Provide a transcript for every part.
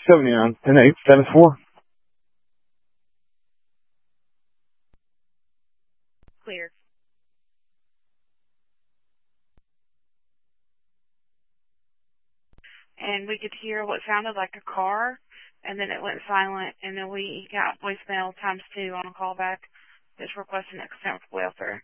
79-10-8-7-4. Clear. And we could hear what sounded like a car, and then it went silent, and then we got voicemail ×2 on a callback that's requesting external welfare.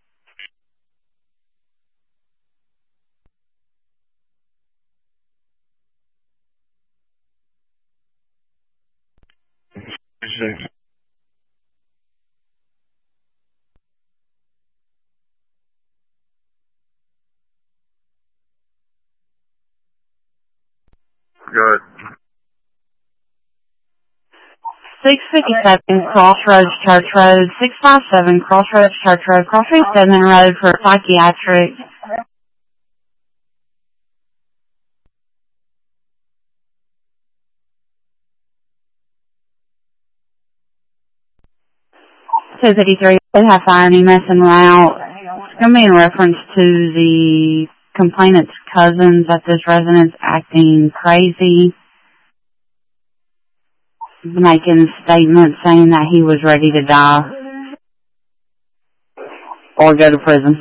Good. 657 Crossroads Church Road, 657 Crossroads Church Road, Crossroads Stedman Road for psychiatric. $253. They have fired him messing around. It's going to be in reference to the complainant's cousins that this resident's acting crazy, making statements saying that he was ready to die or go to prison.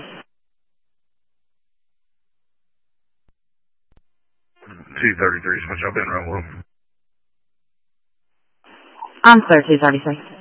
233 is what y'all been rolling. I'm clear, 233.